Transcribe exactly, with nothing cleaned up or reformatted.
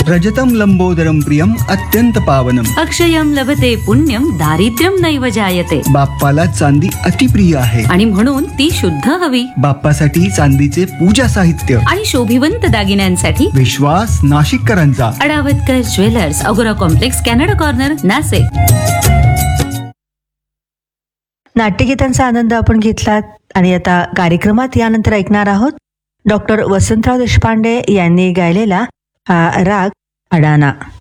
रजतम लंबोदरम प्रियम अत्यंत पावनम. अक्षयम लभते पुण्यम दारिद्र्यम नैव जायते. बाप्पाला चांदी अतिप्रिय आहे आणि म्हणून ती शुद्ध हवी. बाप्पासाठी चांदीचे पूजा साहित्य आणि शोभिवंत दागिन्यांसाठी विश्वास नाशिककरांचा. अडावतकर ज्वेलर्स, अगोरा कॉम्प्लेक्स, कॅनडा कॉर्नर, नाशिक. नाट्यगीतांचा आनंद आपण घेतलात आणि आता कार्यक्रमात यानंतर ऐकणार आहोत डॉक्टर वसंतराव देशपांडे यांनी गायलेला हा राग अडाना.